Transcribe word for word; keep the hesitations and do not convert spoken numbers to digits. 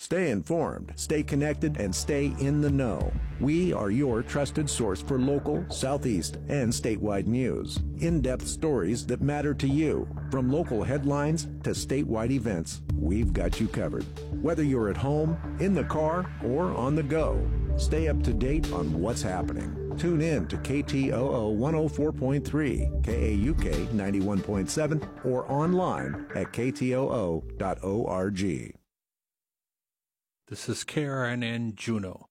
Stay informed, stay connected, and stay in the know. We are your trusted source for local, Southeast, and statewide news. In-depth stories that matter to you. From local headlines to statewide events, we've got you covered. Whether you're at home, in the car, or on the go, stay up to date on what's happening. Tune in to K T O O one oh four point three, K A U K ninety-one point seven, or online at K T O O dot org. This is K R N N Juneau.